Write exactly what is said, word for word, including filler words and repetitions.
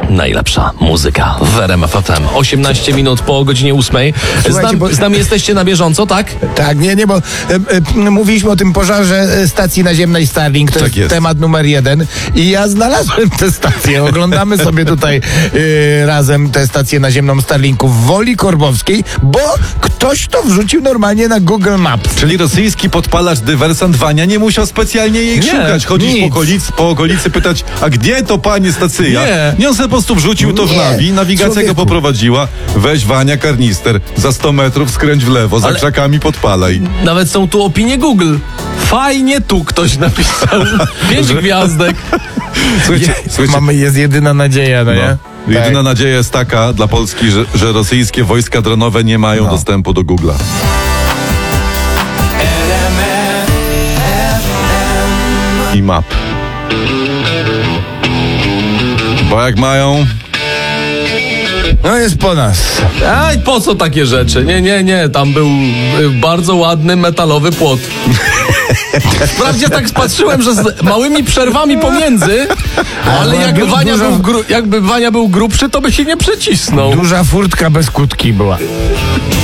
Najlepsza muzyka w R M F F M. osiemnaście minut po godzinie ósmej. Z, nam, bo... z nami jesteście na bieżąco, tak? Tak, nie, nie, bo e, e, mówiliśmy o tym pożarze stacji naziemnej Starlink, to Tak jest, jest. temat numer jeden i ja znalazłem tę stację, oglądamy sobie tutaj e, razem tę stację naziemną Starlinku w Woli Korbowskiej, bo ktoś to wrzucił normalnie na Google Maps. Czyli rosyjski podpalacz, dywersant Wania nie musiał specjalnie jej Nie, szukać, chodzić po nic. okolicy, po okolicy, pytać, a gdzie to panie stacyja? Nie. Nie, on sobie po prostu wrzucił to w Nie. nawi, nawigacja Człowieku. go poprowadziła, weź Wania karnister, za sto metrów skręć w lewo, za Ale- krzakami podpalaj. Nawet są tu opinie Google. Fajnie tu ktoś napisał. Pięć gwiazdek. Słuchajcie, słuchajcie, Mamy, jest jedyna nadzieja, no, nie? no, jedyna Tak. nadzieja jest taka dla Polski, że, że rosyjskie wojska dronowe nie mają No. dostępu do Google'a. I map. Bo jak mają... No jest po nas. Aj, po co takie rzeczy? Nie, nie, nie. Tam był y, bardzo ładny metalowy płot. Wprawdzie tak spatrzyłem, że z małymi przerwami pomiędzy, ale jak Du- Wania dużo- był gru, jakby Wania był grubszy, to by się nie przecisnął. Duża furtka bez kłódki była.